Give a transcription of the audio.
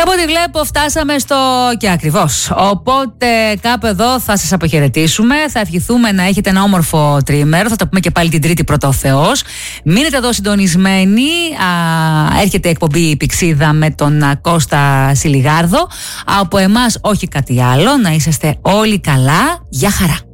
από ό,τι βλέπω φτάσαμε στο και ακριβώς. Οπότε κάπου εδώ θα σας αποχαιρετήσουμε. Θα ευχηθούμε να έχετε ένα όμορφο τρίμερο. Θα τα πούμε και πάλι την Τρίτη πρώτα ο Θεός. Μείνετε εδώ συντονισμένοι. Έρχεται η εκπομπή Πηξίδα με τον Κώστα Σιλιγάρδο. Από εμάς όχι κάτι άλλο. Να είσαστε όλοι καλά. Γεια χαρά.